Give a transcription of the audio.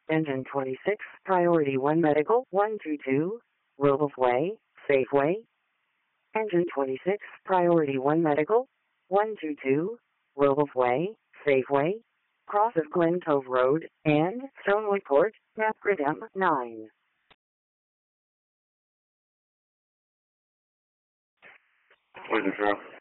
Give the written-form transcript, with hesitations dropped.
Engine 26, Priority 1 Medical, 122, Robles Way, Safeway. Engine 26, Priority 1 Medical, 122, Robles Way, Safeway, cross of Glen Cove Road, and Stonewood Court, Napgridham 9. Waiting for